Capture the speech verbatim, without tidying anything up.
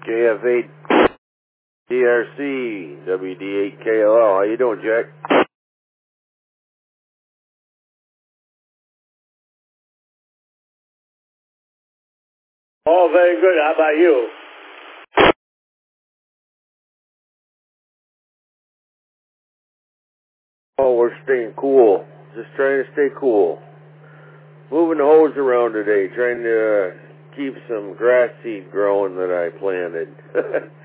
J F eight D R C, W D eight K L L. How you doing, Jack? Oh, very good. How about you? Oh, we're staying cool. Just trying to stay cool. Moving the hose around today, trying to uh, keep some grass seed growing that I planted.